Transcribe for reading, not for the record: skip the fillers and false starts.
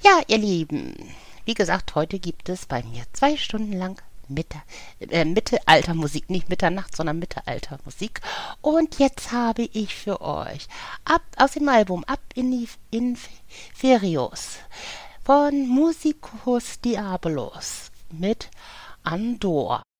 Ja, ihr Lieben, wie gesagt, heute gibt es bei mir 2 Stunden lang Mittelaltermusik, nicht Mitternacht, sondern Mittelaltermusik. Und jetzt habe ich für euch aus dem Album Ab in die Inferios von Musicus Diabolos mit Andor.